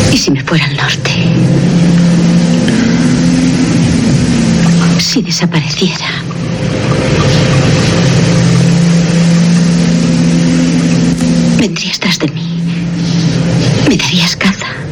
¿Y si me fuera al norte? Si desapareciera. Vendrías tras de mí. ¿Me darías caza?